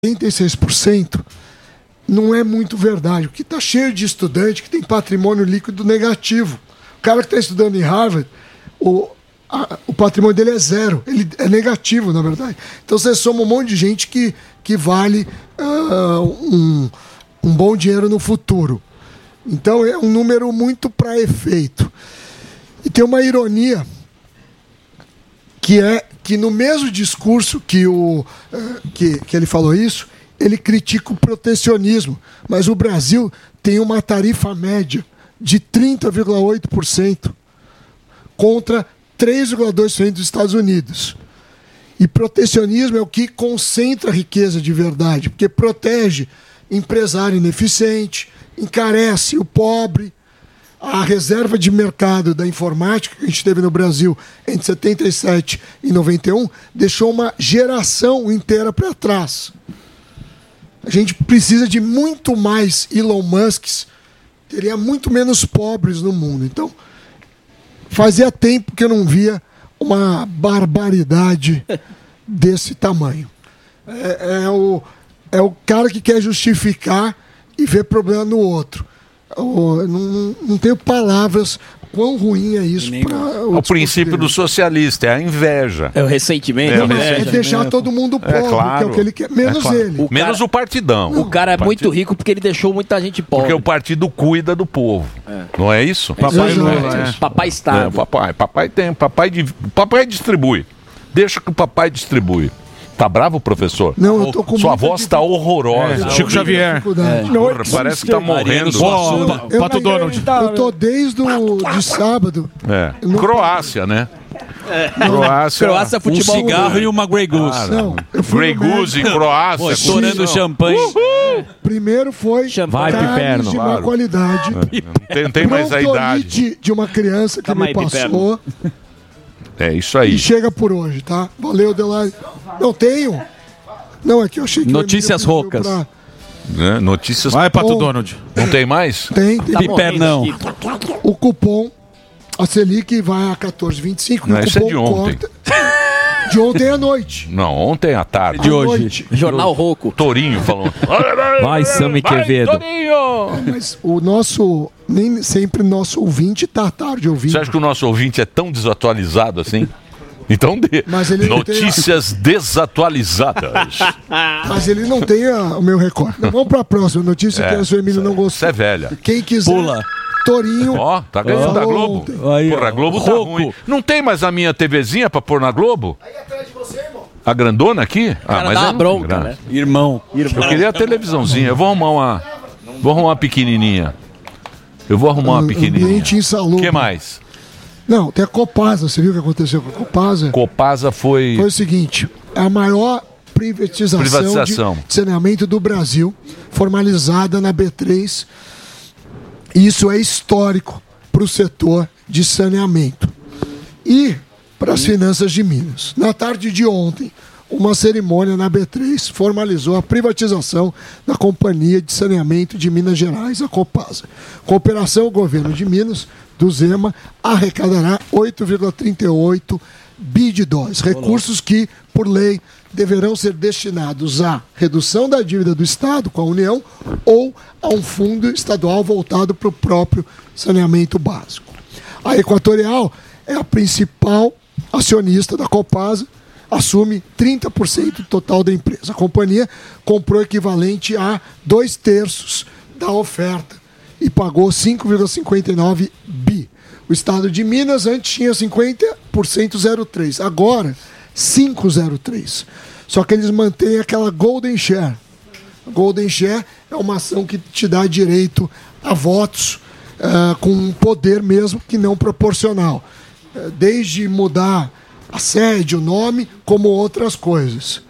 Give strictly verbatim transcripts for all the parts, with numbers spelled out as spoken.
oitenta e seis por cento não é muito verdade. Porque está cheio de estudante que tem patrimônio líquido negativo. O cara que está estudando em Harvard, o, a, o patrimônio dele é zero. Ele é negativo, na verdade. Então você soma um monte de gente que, que vale uh, um, um bom dinheiro no futuro. Então é um número muito para efeito. E tem uma ironia, que é que no mesmo discurso que, o, que, que ele falou isso, ele critica o protecionismo. Mas o Brasil tem uma tarifa média de trinta vírgula oito por cento contra três vírgula dois por cento dos Estados Unidos. E protecionismo é o que concentra a riqueza de verdade, porque protege empresário ineficiente, encarece o pobre. A reserva de mercado da informática que a gente teve no Brasil entre setenta e sete e noventa e um deixou uma geração inteira para trás. A gente precisa de muito mais Elon Musks, teria muito menos pobres no mundo. Então, fazia tempo que eu não via uma barbaridade desse tamanho. É, é, o, é o cara que quer justificar e ver problema no outro. Oh, não, não tenho palavras quão ruim é isso. Pra, o, o princípio do socialista é a inveja. É o ressentimento. É, o ressentimento. É deixar todo mundo pobre, é, claro, que é o que ele quer, menos é claro. ele. O menos cara, o partidão. O cara é o muito rico porque ele deixou muita gente pobre. Porque o partido cuida do povo. É. Não é isso? Papai, não é. É. Papai Estado. É, papai, papai tem, papai, papai distribui. Deixa que o papai distribui. Tá bravo, professor? Não, eu tô com Sua voz tá horrorosa. É, Chico Xavier. É. Porra, parece que tá morrendo. Pô, eu, Pato eu, Donald. Eu tô desde o de sábado. É. Croácia, né? É. Croácia. Croácia, futebol. Um cigarro e uma Grey Goose. Ah, não. Grey Goose em Croácia. Estourando champanhe. Uhul. Primeiro foi Vai, piperno, de claro. má qualidade. Tem, tem mais a idade. De uma criança que Calma me aí, passou. Piperno. É isso aí. E chega por hoje, tá? Valeu, Delari. Não tenho. Não, é que eu achei que... Notícias roucas. Pra... É, notícias... Vai, Pato Donald. Não tem mais? Tem, tem. Tá Piper não. O cupom, a Selic vai a quatorze vírgula vinte e cinco. Não, isso é de ontem. Corta... De ontem à noite. Não, ontem à tarde. De hoje. Noite. Jornal Rouco. Torinho falou. Vai, Sami Quevedo. É, mas o nosso... Nem sempre nosso ouvinte tá tarde ouvindo. Você acha que o nosso ouvinte é tão desatualizado assim? Então dê. Notícias tem... desatualizadas. Mas ele não tem a, o meu recorde. Vamos para a próxima notícia, é, que a sua Emílio não gostou. Você é velha. Quem quiser. Pula. Torinho. Ó, oh, tá ganhando da Globo. Aí, porra, a Globo tá ruim. Não tem mais a minha TVzinha pra pôr na Globo? Aí atrás de você, irmão. A grandona aqui? Ah, mas dá uma bronca, né? Irmão. Eu queria a televisãozinha. Eu vou arrumar uma. Vou arrumar uma pequenininha. Eu vou arrumar uma pequenininha. Ambiente insalubre. O que mais? Não, tem a Copasa. Você viu o que aconteceu com a Copasa? Copasa foi... Foi o seguinte, a maior privatização, privatização. de saneamento do Brasil, formalizada na B três. Isso é histórico para o setor de saneamento. E para as finanças de Minas. Na tarde de ontem, uma cerimônia na B três formalizou a privatização da Companhia de Saneamento de Minas Gerais, a Copasa. Com a operação, o governo de Minas, do Zema, arrecadará oito vírgula trinta e oito bi de dólares. Recursos que, por lei, deverão ser destinados à redução da dívida do Estado com a União ou a um fundo estadual voltado para o próprio saneamento básico. A Equatorial é a principal acionista da Copasa, assume trinta por cento do total da empresa. A companhia comprou equivalente a dois terços da oferta e pagou cinco vírgula cinquenta e nove bi. O estado de Minas antes tinha cinquenta por cento, zero vírgula três por cento. Agora, cinco vírgula zero três por cento. Só que eles mantêm aquela Golden Share. A Golden Share é uma ação que te dá direito a votos uh, com um poder mesmo que não proporcional. Uh, desde mudar a sede, o nome, como outras coisas.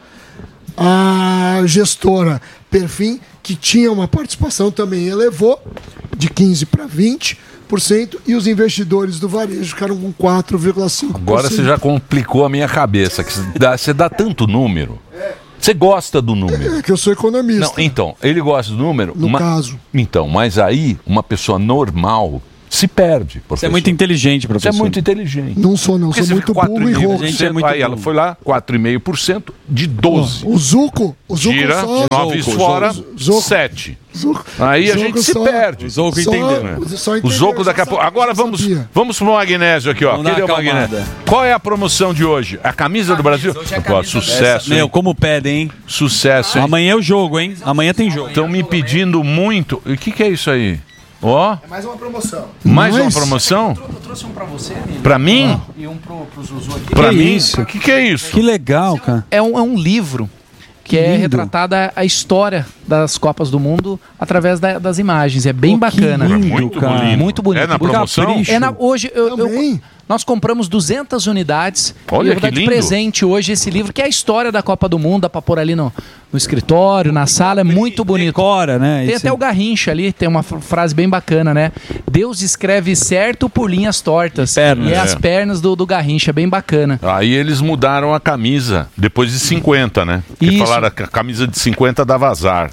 A gestora Perfin, que tinha uma participação, também elevou de quinze por cento para vinte por cento e os investidores do varejo ficaram com quatro vírgula cinco por cento. Agora você já complicou a minha cabeça, que você dá, você dá tanto número. Você gosta do número. É que eu sou economista. Não, então, ele gosta do número. No uma... caso. Então, mas aí, uma pessoa normal... se perde. Você professor. é muito inteligente, professor. Você é muito inteligente. Não sou, não. Sou muito burro e rouco. É muito aí ela foi lá, quatro vírgula cinco por cento de doze. O Zuco, o Zuco Tira, só... nove fora, sete. Zuco. Aí a Zuco gente se só- perde. O Zoco Só- entendeu. né? só O entendeu, Zoco daqui a só pouco. sabia, Agora só vamos, sabia. vamos pro magnésio aqui, ó. Vamos dar Cadê o uma magnésio? acalmada. Qual é a promoção de hoje? A camisa do Brasil? Pô, sucesso, Meu, hein? como pedem, hein? Sucesso, hein? Amanhã é o jogo, hein? Amanhã tem jogo. Estão me pedindo muito. E o que, que é isso aí? Ó, É mais uma promoção. mais Mas- uma promoção? Eu trouxe um pra você, amigo. Pra mim? E um pro, pro Zuzu aqui. Pra Que mim? isso? O que, que é isso? Que legal, cara. É um, é um livro que é lindo. retratada a história das Copas do Mundo através da- das imagens. É bem Pô, que bacana. lindo, Muito cara. bonito. Muito bonito. É na Muito promoção? capricho. É na- hoje eu, eu- Também. nós compramos duzentas unidades. Olha e eu vou que dar de lindo. presente hoje esse livro, que é a história da Copa do Mundo. Dá pra pôr ali no, no escritório, na sala. É muito bonito. Decora, né? Tem Esse- até o Garrincha ali, tem uma fr- frase bem bacana, né? Deus escreve certo por linhas tortas. Pernas. E é É. as pernas do, do Garrincha, bem bacana. Aí eles mudaram a camisa depois de cinquenta, né? Porque Isso. falaram que a camisa de cinquenta dá vazar.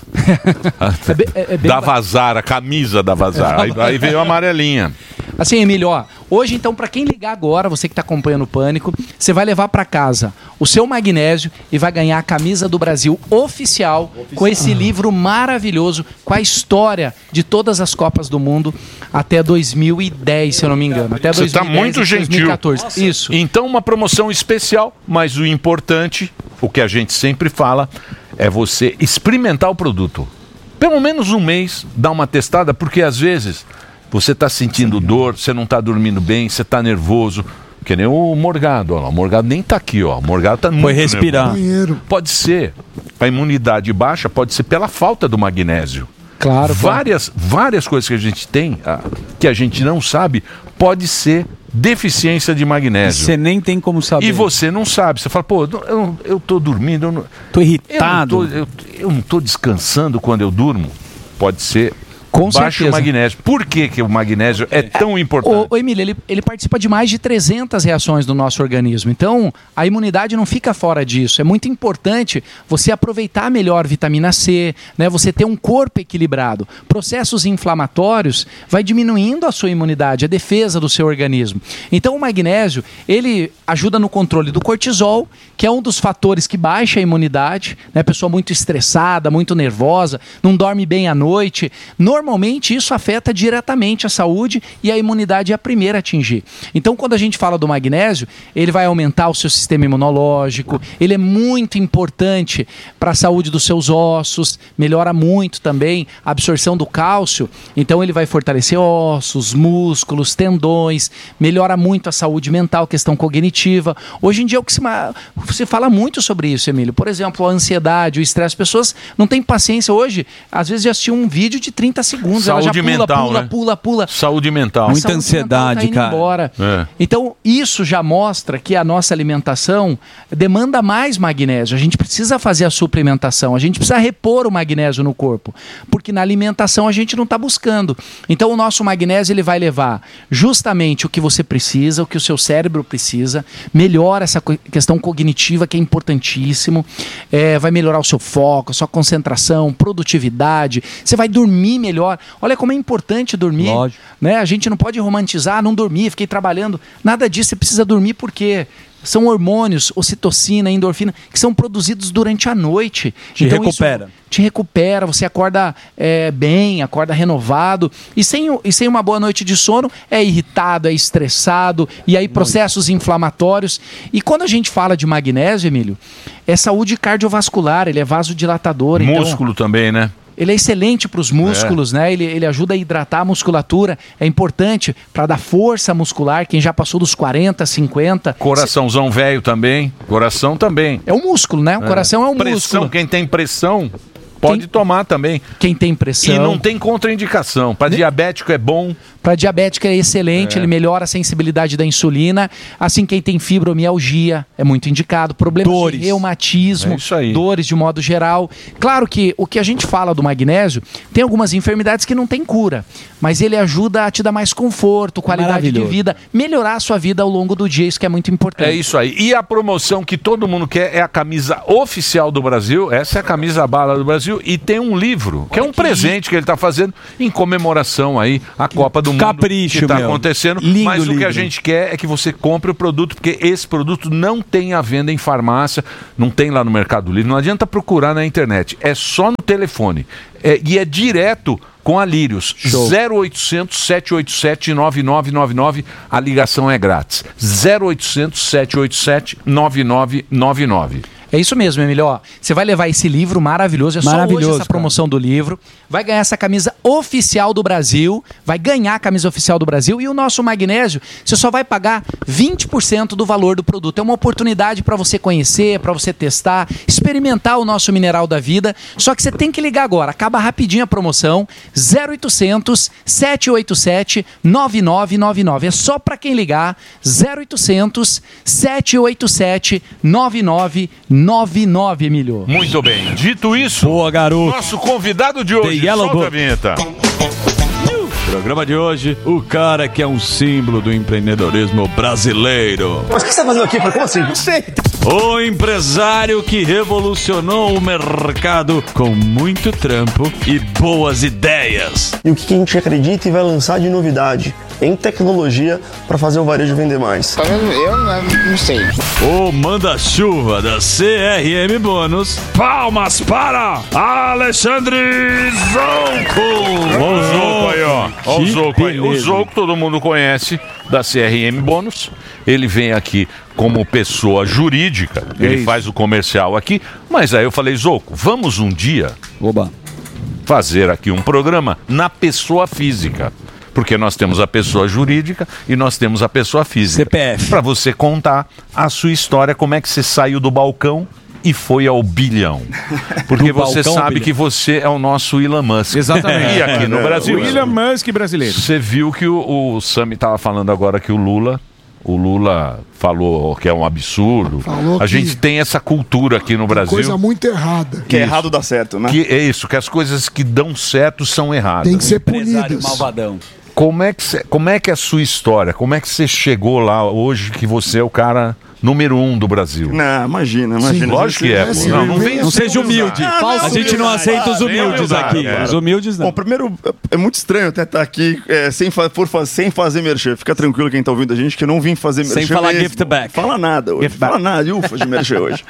É bem- é- é bem Dá ba- vazar, a camisa dá vazar. Aí, aí veio a amarelinha. Assim, Emílio, ó, hoje então, pra quem ligar agora, você que tá acompanhando o Pânico, você vai levar pra casa o seu magnésio e vai ganhar a camisa do Brasil oficial, com esse livro maravilhoso, com a história de todas as Copas do Mundo até dois mil e dez, se eu não me engano. Até Você tá dois mil e dez, muito até gentil. dois mil e quatorze. Isso. Então, uma promoção especial, mas o importante, o que a gente sempre fala, é você experimentar o produto. Pelo menos um mês, dar uma testada, porque às vezes você está sentindo dor, você não está dormindo bem, você está nervoso. Que nem o Morgado, ó. O Morgado nem tá aqui, ó. O Morgado tá muito Foi respirar. nervoso. Banheiro. Pode ser a imunidade baixa, pode ser pela falta do magnésio. Claro, claro. Várias, várias coisas que a gente tem, ah, que a gente não sabe, pode ser deficiência de magnésio. Você nem tem como saber. E você não sabe. Você fala, pô, eu, não- eu tô dormindo, eu não, Tô eu não irritado. tô, eu, eu não tô descansando quando eu durmo. Pode ser Com baixo certeza. magnésio. Por que, que o magnésio é tão importante? O, o Emílio, ele, ele participa de mais de trezentas reações do nosso organismo. Então, a imunidade não fica fora disso. É muito importante você aproveitar melhor vitamina C, né? Você ter um corpo equilibrado. Processos inflamatórios vai diminuindo a sua imunidade, a defesa do seu organismo. Então, o magnésio, ele ajuda no controle do cortisol, que é um dos fatores que baixa a imunidade, né? Pessoa muito estressada, muito nervosa, não dorme bem à noite. Normalmente isso afeta diretamente a saúde e a imunidade é a primeira a atingir. Então, quando a gente fala do magnésio, ele vai aumentar o seu sistema imunológico, ele é muito importante para a saúde dos seus ossos, melhora muito também a absorção do cálcio, então ele vai fortalecer ossos, músculos, tendões, melhora muito a saúde mental, questão cognitiva. Hoje em dia é o que se, ma- se fala muito sobre isso, Emílio. Por exemplo, a ansiedade, o estresse, as pessoas não têm paciência hoje, às vezes de assistir um vídeo de trinta segundos, ela já Saúde pula, mental, pula, né? pula, pula. Saúde mental. Muita A saúde ansiedade, mental tá indo cara. embora. É. Então, isso já mostra que a nossa alimentação demanda mais magnésio. A gente precisa fazer a suplementação, a gente precisa repor o magnésio no corpo, porque na alimentação a gente não está buscando. Então, o nosso magnésio ele vai levar justamente o que você precisa, o que o seu cérebro precisa, melhora essa co- questão cognitiva que é importantíssimo, é, vai melhorar o seu foco, a sua concentração, produtividade, você vai dormir melhor. Olha como é importante dormir. Lógico. Né? A gente não pode romantizar, não dormir, fiquei trabalhando. Nada disso, você precisa dormir porque são hormônios, ocitocina, endorfina, que são produzidos durante a noite. Te isso recupera. te recupera, você acorda é, bem, acorda renovado. E sem, o- e sem uma boa noite de sono, é irritado, é estressado, e aí processos inflamatórios. E quando a gente fala de magnésio, Emílio, é saúde cardiovascular, ele é vasodilatador. então- Músculo também, né? ele é excelente para os músculos, né? Ele, ele ajuda a hidratar a musculatura. É importante para dar força muscular. Quem já passou dos quarenta, cinquenta. Coraçãozão velho também. Coração também. É o músculo, né? O coração é um pressão, músculo. Quem tem pressão pode Quem- tomar também. Quem tem pressão. E não tem contraindicação. Para diabético é bom. Para diabético é excelente, É. ele melhora a sensibilidade da insulina. Assim, quem tem fibromialgia é muito indicado. Problemas Dores. de reumatismo, É isso aí. dores de modo geral. Claro que o que a gente fala do magnésio, tem algumas enfermidades que não tem cura, mas ele ajuda a te dar mais conforto, qualidade de Maravilhoso. vida, melhorar a sua vida ao longo do dia, isso que é muito importante. É isso aí. E a promoção que todo mundo quer é a camisa oficial do Brasil. Essa é a camisa bala do Brasil. Brasil e tem um livro, que é um presente que ele está fazendo em comemoração aí à Copa do Mundo Capricho, que está meu. acontecendo. Lindo Mas o que a livro. gente quer é que você compre o produto, porque esse produto não tem à venda em farmácia, não tem lá no Mercado Livre, não adianta procurar na internet, é só no telefone. É, e é direto com a Lírios. zero oitocentos, sete oito sete, nove nove nove nove, a ligação é grátis. zero oitocentos, sete oito sete, nove nove nove nove. É isso mesmo, Emílio. Ó, você vai levar esse livro maravilhoso. É só Maravilhoso, hoje essa promoção do livro. Vai ganhar essa camisa oficial do Brasil. Vai ganhar a camisa oficial do Brasil. E o nosso magnésio, você só vai pagar vinte por cento do valor do produto. É uma oportunidade para você conhecer, para você testar, experimentar o nosso mineral da vida. Só que você tem que ligar agora. Acaba rapidinho a promoção. zero oitocentos, sete oito sete, nove nove nove nove. É só para quem ligar. zero oitocentos, sete oito sete, nove nove nove nove, Emílio. Muito bem. Dito isso, Boa, garoto. nosso convidado de hoje, The Yellow solta a Book. vinheta. Programa de hoje, o cara que é um símbolo do empreendedorismo brasileiro. Mas o que você tá fazendo aqui? Como assim? Não sei. O empresário que revolucionou o mercado com muito trampo e boas ideias. E o que a gente acredita e vai lançar de novidade em tecnologia para fazer o varejo vender mais. Tá vendo? Eu não, não sei. O manda-chuva da C R M Bônus. Palmas para Alexandre Zouco. Olha o Zouco aí, ó. Olha o Que Zouco aí. O beleza. Zouco todo mundo conhece, da C R M Bônus. Ele vem aqui como pessoa jurídica, ele isso. faz o comercial aqui, mas aí eu falei, Zouco, vamos um dia Oba. fazer aqui um programa na pessoa física. Porque nós temos a pessoa jurídica e nós temos a pessoa física. C P F. Para você contar a sua história, como é que você saiu do balcão e foi ao bilhão. Porque Do você balcão ao sabe bilhão. que você é o nosso Elon Musk. Exatamente. E aqui no Brasil. O Elon Musk brasileiro. Você viu que o, o Sami estava falando agora que o Lula... O Lula falou que é um absurdo. Falou a que gente tem essa cultura aqui no Brasil. Coisa muito errada. Que é errado dá certo, né? Que é isso, que as coisas que dão certo são erradas. Tem que ser Empresário punidas. malvadão. Como é, que cê, como é que é a sua história? Como é que você chegou lá hoje que você é o cara número um do Brasil? Não, imagina, imagina. Sim, Lógico que é, pô. Sim, Não, não vem- vem Não assim seja humildade. humilde. Ah, não, A gente não humildade. aceita os Ah, humildes humildade, aqui. é. Os humildes não. Bom, primeiro, é muito estranho até estar aqui é, sem, fa por fa sem fazer merchan. Fica tranquilo quem tá ouvindo a gente que eu não vim fazer merchan. Sem falar mesmo. gift back. Fala nada hoje. Gift back. Fala nada, ufa, de merchan hoje.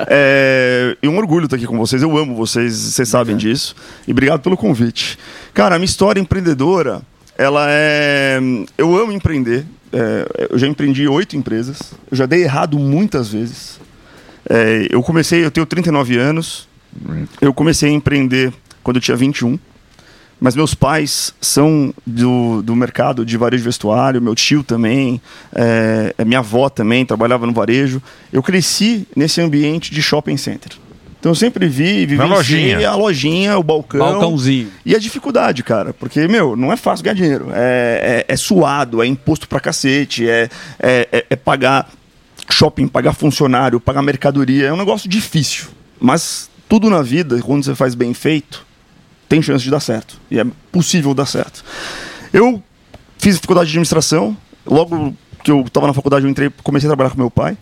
É, e um orgulho estar aqui com vocês. Eu amo vocês, vocês sabem disso. E obrigado pelo convite. Cara, a minha história empreendedora, ela é... Eu amo empreender. É, eu já empreendi oito empresas. Eu já dei errado muitas vezes. É, eu comecei, eu tenho trinta e nove anos. Eu comecei a empreender quando eu tinha vinte e um. Mas meus pais são do, do mercado de varejo de vestuário, meu tio também, é, minha avó também trabalhava no varejo. Eu cresci nesse ambiente de shopping center. Então eu sempre vi, vivenciei lojinha. a lojinha, o balcão. Balcãozinho. E a dificuldade, cara, porque, meu, não é fácil ganhar dinheiro. É, é, é suado, é imposto pra cacete, é, é, é- é pagar shopping, pagar funcionário, pagar mercadoria. É um negócio difícil. Mas tudo na vida, quando você faz bem feito, tem chance de dar certo. E é possível dar certo. Eu fiz faculdade de administração. Logo que eu estava na faculdade, eu entrei, comecei a trabalhar com meu pai.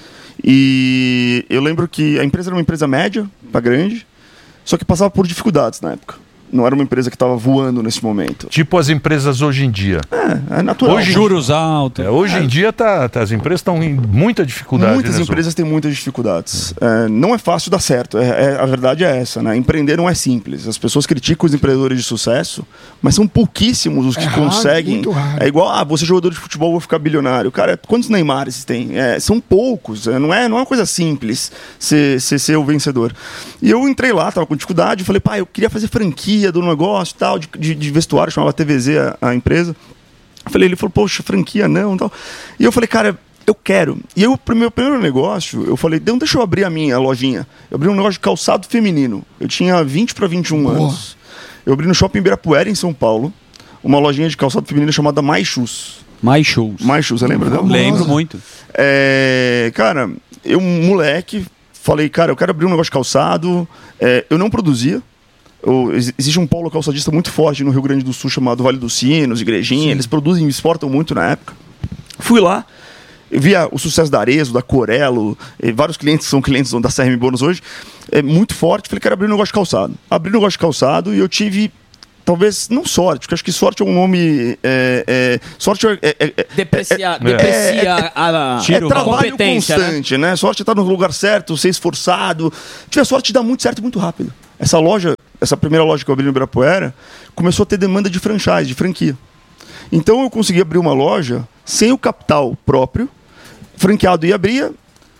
E eu lembro que a empresa era uma empresa média para grande, só que passava por dificuldades na época. Não era uma empresa que estava voando nesse momento. Tipo as empresas hoje em dia. É, é natural. Hoje- Juros altos. É, hoje em dia tá, tá- as empresas estão em muita dificuldade. Muitas né, Zouco? empresas têm muitas dificuldades. É, não é fácil dar certo. É, é- a verdade é essa, né? Empreender não é simples. As pessoas criticam os empreendedores de sucesso, mas são pouquíssimos os que É raro, conseguem. muito raro. É igual, ah, vou ser jogador de futebol, vou ficar bilionário. Cara, quantos Neymares tem? É, são poucos. É, não, é, não é uma coisa simples ser, ser, ser o vencedor. E eu entrei lá, tava com dificuldade, falei, pai, eu queria fazer franquia do negócio e tal, de, de, de vestuário, chamava T V Z a, a empresa. Eu falei, ele falou, poxa, franquia não, tal. E eu falei, cara, eu quero. E eu, pro meu primeiro negócio, eu falei, não, deixa eu abrir a minha lojinha. Eu abri um negócio de calçado feminino. Eu tinha vinte para vinte e um Boa. anos. Eu abri no Shopping Ibirapuera, em São Paulo, uma lojinha de calçado feminino chamada Mais Shoes. Mais shows. Mais Shoes, você lembra dela? Lembro muito. É, cara, eu, moleque, falei, cara, eu quero abrir um negócio de calçado. É, eu não produzia. Eu- ex- existe um polo calçadista muito forte no Rio Grande do Sul chamado Vale dos Sinos, Igrejinha. Eles produzem e exportam muito na época. Fui lá Eu via o sucesso da Arezzo, da Corello, e vários clientes são clientes da C R M Bônus hoje, é muito forte. Falei, quero abrir um negócio de calçado. Abri um negócio de calçado e eu tive, talvez, não sorte, porque acho que sorte é um nome... É, é, sorte é... é, é Deprecia, é, deprecia é, a, a, é, é trabalho competência, constante, né? né? Sorte é estar no lugar certo, ser esforçado. Tive a sorte de dar muito certo e muito rápido. Essa loja, essa primeira loja que eu abri no Ibirapuera, começou a ter demanda de franchise, de franquia. Então eu consegui abrir uma loja sem o capital próprio, franqueado e abria,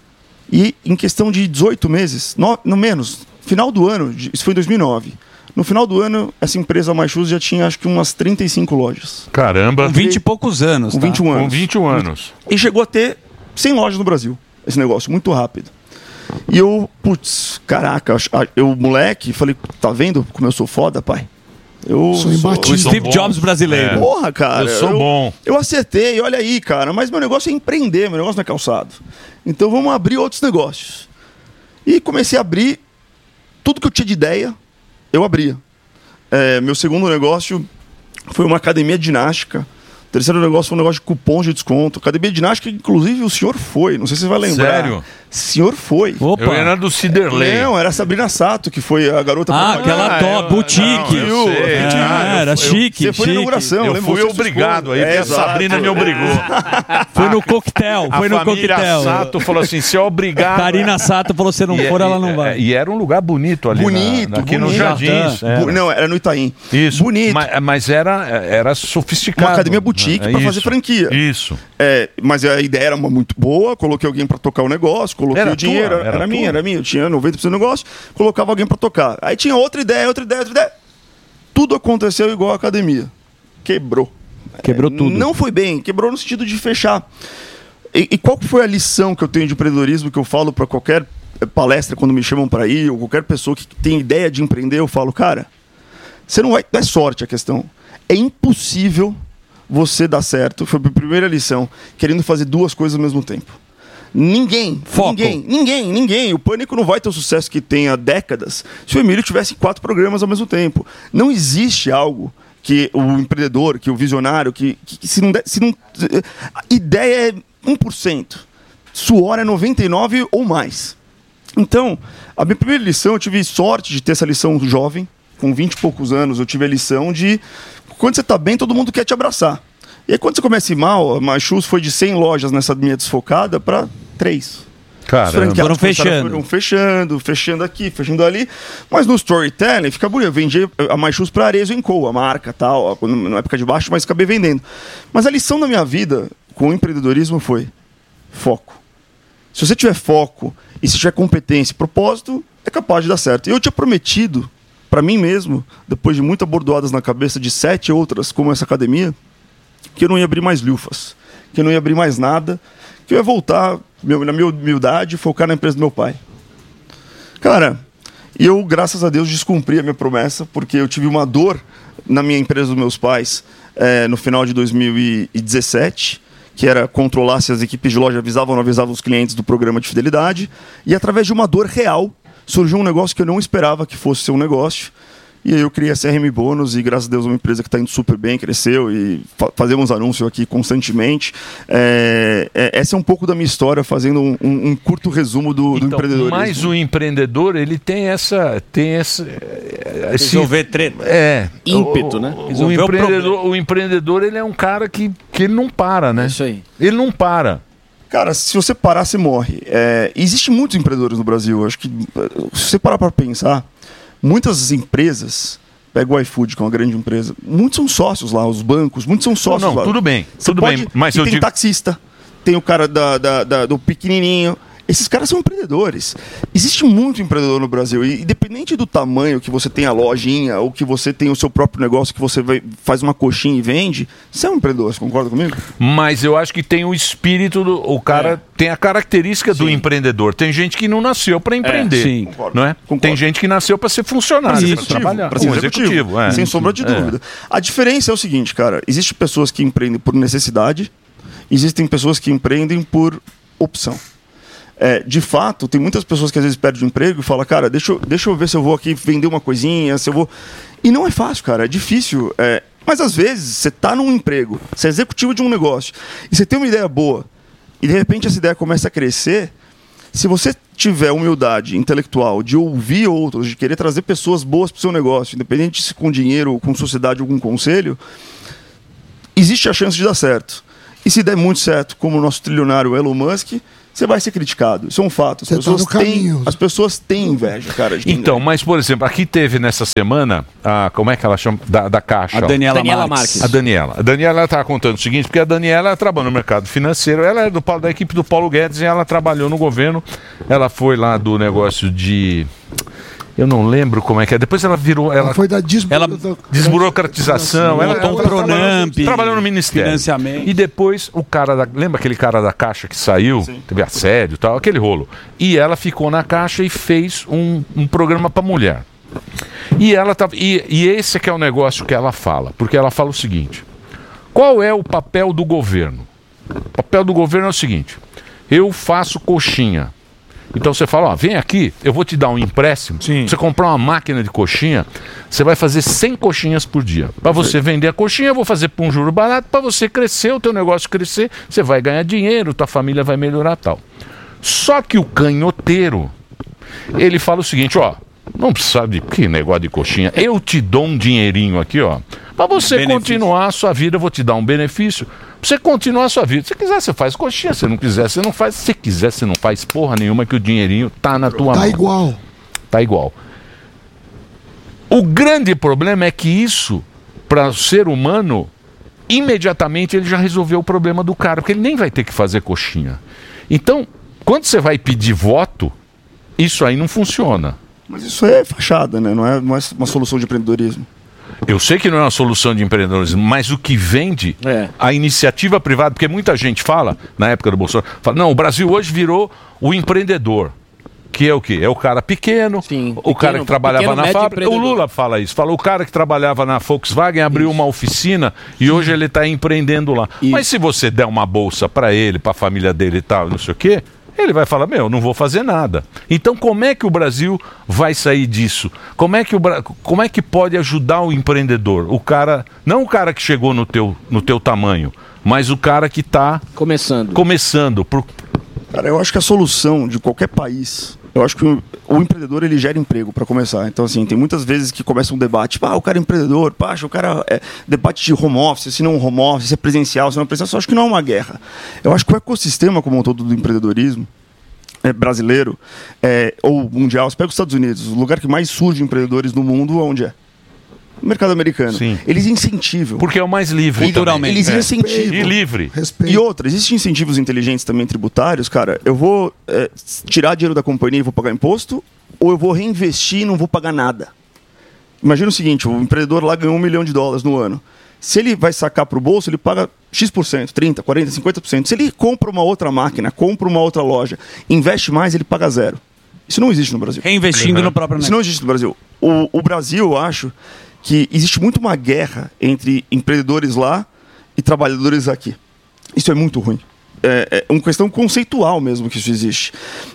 e em questão de dezoito meses, no, no menos, final do ano, isso foi em dois mil e nove, no final do ano, essa empresa My Shoes já tinha acho que umas trinta e cinco lojas. Caramba! Com vinte e poucos anos. Com tá? vinte e um anos. Com vinte e um anos. E chegou a ter cem lojas no Brasil, esse negócio, muito rápido. E eu, putz, caraca, eu, moleque, falei, tá vendo como eu sou foda, pai? Eu Sou imbatível. O Steve Jobs brasileiro. É. Porra, cara. Eu sou bom. Eu acertei, olha aí, cara. Mas meu negócio é empreender, meu negócio não é calçado. Então vamos abrir outros negócios. E comecei a abrir tudo que eu tinha de ideia, eu abria. É, meu segundo negócio foi uma academia de ginástica. O terceiro negócio foi um negócio de cupons de desconto. Academia de ginástica, inclusive, o senhor foi. Não sei se você vai lembrar. Sério? O senhor foi. Opa. Eu era do Ciderley. Não, era a Sabrina Sato, que foi a garota... Ah, propaganda. aquela Ah, top, eu- boutique. não, eu sei. É, Ah, eu era fui- chique. Você foi na chique. inauguração. Eu lembro fui você com sua obrigado esposa. aí, porque É, a exato. Sabrina me obrigou. Foi no coquetel, A foi no família coquetel. Sato falou assim, se é obrigado... Karina Sato falou, se não E- for, e- ela não vai. E era um lugar bonito ali. Bonito, na, aqui bonito. no Jardins. É. era. Bu- Não, era no Itaim. Isso. Bonito. Mas, mas era, era sofisticado. Uma academia boutique É pra isso. fazer franquia. Isso. É, mas a ideia era uma muito boa, coloquei alguém pra tocar o negócio, coloquei Era o dinheiro, tua? era, Era minha, tua? era minha, eu tinha noventa por cento do negócio, colocava alguém pra tocar. Aí tinha outra ideia, outra ideia, outra ideia. Tudo aconteceu igual a academia. Quebrou. Quebrou É, tudo. Não foi bem, quebrou no sentido de fechar. E, e qual que foi a lição que eu tenho de empreendedorismo que eu falo pra qualquer eh, palestra quando me chamam pra ir, ou qualquer pessoa que tem ideia de empreender, eu falo, cara, você não vai, não é sorte a questão. É impossível você dar certo, foi a primeira lição, querendo fazer duas coisas ao mesmo tempo. Ninguém, Foco. ninguém, ninguém, ninguém. O Pânico não vai ter o sucesso que tem há décadas se o Emílio tivesse quatro programas ao mesmo tempo. Não existe algo que o empreendedor, que o visionário, que, que, que se não der, se não, a ideia é um por cento, suor é noventa e nove por cento ou mais. Então, a minha primeira lição, eu tive sorte de ter essa lição jovem, com vinte e poucos anos, eu tive a lição de quando você está bem, todo mundo quer te abraçar. E aí, quando você começa a ir mal, a My Shoes foi de cem lojas nessa minha desfocada para três. Caramba. Foram fechando. Foram fechando, fechando aqui, fechando ali. Mas no storytelling fica bonito. Eu vendi a My Shoes para Arezzo e Co, a marca tal, na época de baixo, mas acabei vendendo. Mas a lição da minha vida com o empreendedorismo foi foco. Se você tiver foco e se tiver competência e propósito, é capaz de dar certo. E eu tinha prometido para mim mesmo, depois de muitas bordoadas na cabeça de sete outras, como essa academia, que eu não ia abrir mais lufas, que eu não ia abrir mais nada, que eu ia voltar, meu, na minha humildade, focar na empresa do meu pai. Cara, eu, graças a Deus, descumpri a minha promessa, porque eu tive uma dor na minha empresa dos meus pais é, no final de dois mil e dezessete, que era controlar se as equipes de loja avisavam ou não avisavam os clientes do programa de fidelidade, e através de uma dor real, surgiu um negócio que eu não esperava que fosse ser um negócio. E aí eu criei a C R M Bônus e, graças a Deus, é uma empresa que está indo super bem, cresceu e fa fazemos anúncios aqui constantemente. É, é, essa é um pouco da minha história, fazendo um, um, um curto resumo do, Então, do empreendedorismo. mas o empreendedor, ele tem essa... Tem essa esse, Resolver treta. É. Ímpeto, o, né? O, o, Resolver o empreendedor, o empreendedor, ele é um cara que, que ele não para, né? Isso aí. Ele não para. Cara, se você parar, você morre. É, Existem muitos empreendedores no Brasil. Acho que, se você parar para pensar, muitas empresas, pega o iFood, que é uma grande empresa, muitos são sócios lá, os bancos, muitos são sócios Não, lá. tudo bem, Você tudo pode- bem, mas e eu tem digo- taxista, tem o cara da, da- da- do pequenininho. Esses caras são empreendedores. Existe muito empreendedor no Brasil. E independente do tamanho que você tem a lojinha ou que você tem o seu próprio negócio, que você vai, faz uma coxinha e vende, você é um empreendedor, você concorda comigo? Mas eu acho que tem o espírito, do, o cara tem a característica do empreendedor. Tem gente que não nasceu para empreender, sim. Concordo. não é? Concordo. Tem gente que nasceu para ser funcionário, Pra ser pra executivo, trabalhar, pra ser um executivo, é. sem sombra de É. dúvida. A diferença é o seguinte, cara, existem pessoas que empreendem por necessidade, existem pessoas que empreendem por opção. É, de fato, tem muitas pessoas que às vezes perdem o emprego e falam, cara, deixa eu, deixa eu ver se eu vou aqui vender uma coisinha, se eu vou... E não é fácil, cara, é difícil. É... Mas às vezes, você tá num emprego, você é executivo de um negócio, e você tem uma ideia boa, e de repente essa ideia começa a crescer, se você tiver humildade intelectual de ouvir outros, de querer trazer pessoas boas para o seu negócio, independente se com dinheiro, com sociedade ou com conselho, existe a chance de dar certo. E se der muito certo, como o nosso trilionário Elon Musk, você vai ser criticado. Isso é um fato. As, Você pessoas, tá no têm, caminho. as pessoas têm inveja, cara. de quem Então, ganha. mas por exemplo, aqui teve nessa semana, a, como é que ela chama? Da, da Caixa. A ó. Daniela, Daniela Marques. Marques. A Daniela. A Daniela estava contando o seguinte, porque a Daniela ela trabalha no mercado financeiro, ela é do, Paulo- da equipe do Paulo Guedes e ela trabalhou no governo, ela foi lá do negócio de... Eu não lembro como é que é. Depois ela virou... Ela, Ela foi da desbu- Ela- da- desburocratização. Ela, Montou ela um Pronamp, trabalhou, trabalhou no Ministério. financiamento. E depois o cara da... Lembra aquele cara da Caixa que saiu? Teve assédio e tal, aquele rolo. E ela ficou na Caixa e fez um, um programa para mulher. E, ela tava, e, e esse é que é o negócio que ela fala. Porque ela fala o seguinte. Qual é o papel do governo? O papel do governo é o seguinte. Eu faço coxinha. Então você fala, ó, vem aqui, eu vou te dar um empréstimo. Sim. Você comprar uma máquina de coxinha, você vai fazer cem coxinhas por dia. Para você vender a coxinha, eu vou fazer por um juro barato. Para você crescer, o teu negócio crescer, você vai ganhar dinheiro, tua família vai melhorar tal. Só que o canhoteiro, ele fala o seguinte, ó, não precisa de que negócio de coxinha, eu te dou um dinheirinho aqui, ó. Para você Benefício. continuar a sua vida, eu vou te dar um benefício. Pra você continuar a sua vida. Se quiser, você faz coxinha. Se não quiser, você não faz. Se quiser, você não faz porra nenhuma, que o dinheirinho tá na tua Tá mão. igual. Tá igual. O grande problema é que isso, para o ser humano, imediatamente ele já resolveu o problema do cara, porque ele nem vai ter que fazer coxinha. Então, quando você vai pedir voto, isso aí não funciona. Mas isso é fachada, né? Não é, não é uma solução de empreendedorismo. Eu sei que não é uma solução de empreendedorismo, mas o que vende, É. a iniciativa privada, porque muita gente fala, na época do Bolsonaro, fala, não, o Brasil hoje virou o empreendedor. Que é o quê? É o cara pequeno, Sim, o cara pequeno- que trabalhava pequeno, na médio fábrica. O empreendedor. Lula fala isso. Fala, o cara que trabalhava na Volkswagen abriu uma oficina e hoje ele está empreendendo lá. Isso. Mas se você der uma bolsa para ele, para a família dele e tal, não sei o quê, ele vai falar, meu, não vou fazer nada. Então como é que o Brasil vai sair disso? Como é que, o Bra... como é que pode ajudar o empreendedor? O cara, não o cara que chegou no teu, no teu tamanho, mas o cara que está Começando. começando. Por... Cara, eu acho que a solução de qualquer país, eu acho que o, o empreendedor ele gera emprego para começar. Então assim, tem muitas vezes que começa um debate, pá, o cara é empreendedor, pá, o cara é debate de home office, se não home office, se é presencial, se não é presencial, eu acho que não é uma guerra. Eu acho que o ecossistema como um todo do empreendedorismo é, brasileiro é, ou mundial, você pega os Estados Unidos, o lugar que mais surge empreendedores no mundo, onde é? No mercado americano. Sim. Eles incentivam. Porque é o mais livre. Culturalmente. Eles É. incentivam. E livre. Respeito. E outra, existem incentivos inteligentes também tributários, cara. Eu vou é, tirar dinheiro da companhia e vou pagar imposto, ou eu vou reinvestir e não vou pagar nada. Imagina o seguinte, o empreendedor lá ganhou um milhão de dólares no ano. Se ele vai sacar para o bolso, ele paga X por cento, trinta, quarenta, cinquenta por cento. Se ele compra uma outra máquina, compra uma outra loja, investe mais, ele paga zero. Isso não existe no Brasil. Reinvestindo no próprio Isso negócio. não existe no Brasil. O, o Brasil, eu acho que existe muito uma guerra entre empreendedores lá e trabalhadores aqui. Isso é muito ruim. É, é uma questão conceitual mesmo que isso existe.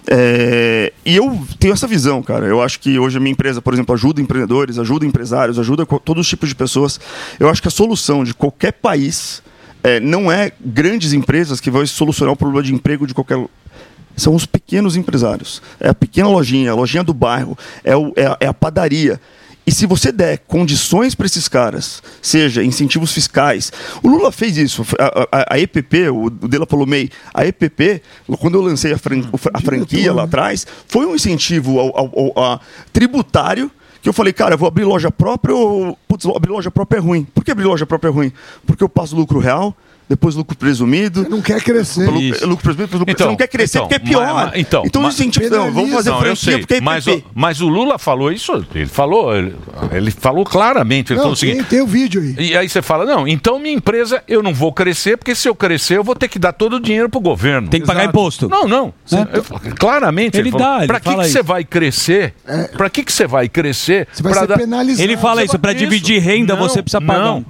É, e eu tenho essa visão, cara. Eu acho que hoje a minha empresa, por exemplo, ajuda empreendedores, ajuda empresários, ajuda co- todos os tipos de pessoas. Eu acho que a solução de qualquer país é, não é grandes empresas que vão solucionar o problema de emprego de qualquer são os pequenos empresários. É a pequena lojinha, a lojinha do bairro, é, o, é, a, é a padaria. E se você der condições para esses caras, seja incentivos fiscais, o Lula fez isso, a, a, a E P P, o Dela falou meio, a E P P, quando eu lancei a, fran, a franquia lá atrás, foi um incentivo ao, ao, ao, a, tributário, que eu falei, cara, eu vou abrir loja própria ou putz, abrir loja própria é ruim. Por que abrir loja própria é ruim? Porque eu passo lucro real, depois lucro presumido. Você não quer crescer. Lucro, lucro presumido, lucro, Então, você não quer crescer então, porque é pior. mas- mas- então, então mas- os incentivos, não, vamos fazer Não, eu franquia sei, porque é mas, I P P. o- mas o Lula falou isso, ele falou, ele, ele falou claramente, ele Não, falou o tem, seguinte, tem o vídeo aí. e aí você fala, não, então minha empresa eu não vou crescer, porque se eu crescer eu vou ter que dar todo o dinheiro pro governo. Tem que pagar imposto. Não, não. Né? Eu- claramente Ele falou, dá, ele pra que fala que isso. você vai crescer? Pra que que você vai crescer? Você vai pra ser dar- penalizado. Ele fala Você isso, vai- pra dividir renda Não, você precisa pagar não. um.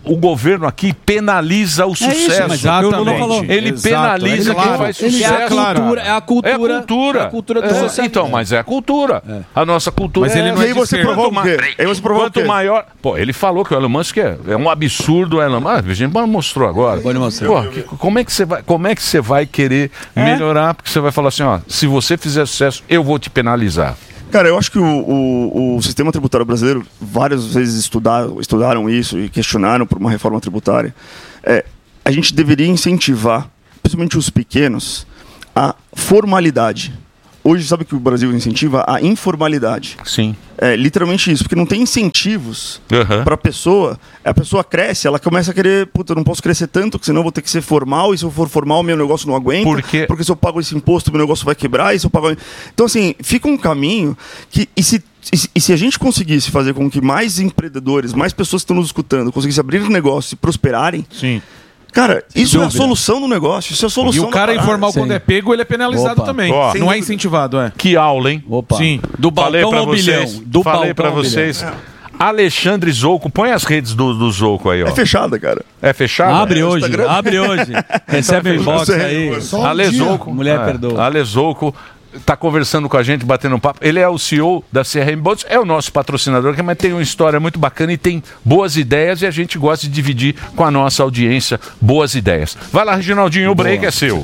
o governo aqui penaliza o sucesso. isso, mas exatamente. Ele Exato, penaliza é quem claro. faz Ele- sucesso. é a cultura, é a cultura, É a cultura. é a cultura do É, sucesso. Então, mas é a cultura. A nossa cultura Mas é ele não essa. é E aí você de provou o Quanto quê? mais- Aí você provou o Quanto quê? maior... Pô, ele falou que o Elon Musk é, é um absurdo, o Elon Musk. A gente mostrou agora. Pode mostrar. Pô, que- como é que você vai, como é que você vai querer melhorar? Porque você vai falar assim, ó, se você fizer sucesso, eu vou te penalizar. Cara, eu acho que o, o, o sistema tributário brasileiro, várias vezes estudaram, estudaram isso e questionaram por uma reforma tributária. É, a gente deveria incentivar, principalmente os pequenos, a formalidade. Hoje, sabe que o Brasil incentiva? A informalidade. Sim. É literalmente isso, porque não tem incentivos Uhum. para a pessoa. A pessoa cresce, ela começa a querer, puta, eu não posso crescer tanto, porque senão eu vou ter que ser formal, e se eu for formal, meu negócio não aguenta. Por quê? Porque se eu pago esse imposto, meu negócio vai quebrar, e se eu pago... Então, assim, fica um caminho que... E se, e se- e se a gente conseguisse fazer com que mais empreendedores, mais pessoas que estão nos escutando, conseguissem abrir negócios e prosperarem, Sim. cara, isso é a dúvida. solução do negócio, isso é a E solução o cara da parada. informal, Sim. quando é pego, ele é penalizado Opa. também. Ó. Não é incentivado, é. Que aula, hein? Opa. Sim. Do Falei balcão pra ao bilhão. vocês. Do Falei balcão pra ao bilhão. vocês. Alexandre Zouco, põe as redes do, do Zouco aí, ó. É fechada, cara. É fechado? Abre É, o hoje, Instagram. abre hoje. Recebe o inbox aí. Só um Ale dia. Zouco. Mulher é, perdoa. Ale Zouco tá conversando com a gente, batendo um papo. Ele é o C E O da C R M Boats, é o nosso patrocinador, que mas tem uma história muito bacana e tem boas ideias e a gente gosta de dividir com a nossa audiência boas ideias. Vai lá, Reginaldinho, o break é seu.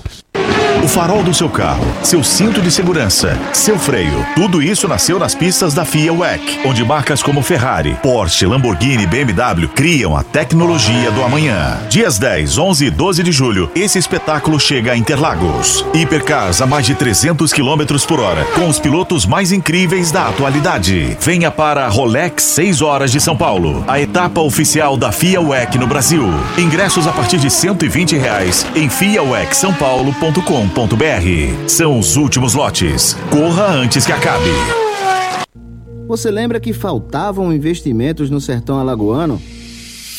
O farol do seu carro, seu cinto de segurança, seu freio. Tudo isso nasceu nas pistas da F I A W E C, onde marcas como Ferrari, Porsche, Lamborghini e B M W criam a tecnologia do amanhã. Dias dez, onze e doze de julho, esse espetáculo chega a Interlagos. Hipercars a mais de trezentos quilômetros por hora, com os pilotos mais incríveis da atualidade. Venha para a Rolex seis horas de São Paulo, a etapa oficial da F I A W E C no Brasil. Ingressos a partir de cento e vinte reais em fiawec são paulo ponto com ponto br. São os últimos lotes. Corra antes que acabe. Você lembra que faltavam investimentos no sertão alagoano?